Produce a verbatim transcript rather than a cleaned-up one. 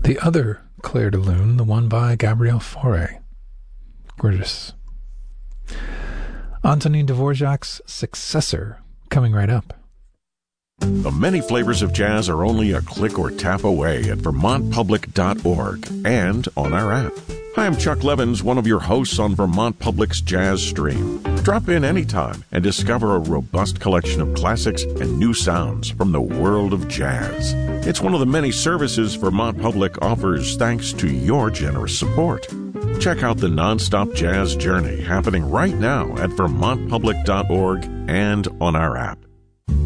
the other Clair de Lune, the one by Gabrielle Fauré. Gorgeous. Antonin Dvorak's successor, coming right up. The many flavors of jazz are only a click or tap away at vermont public dot org and on our app. Hi, I'm Chuck Levins, one of your hosts on Vermont Public's Jazz Stream. Drop in anytime and discover a robust collection of classics and new sounds from the world of jazz. It's one of the many services Vermont Public offers thanks to your generous support. Check out the nonstop jazz journey happening right now at vermont public dot org and on our app.